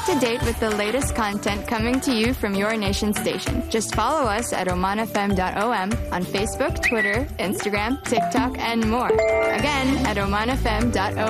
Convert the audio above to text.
up to date with the latest content coming to you from your nation station. Just follow us at omanfm.om on Facebook, Twitter, Instagram, TikTok, and more. Again, at omanfm.om.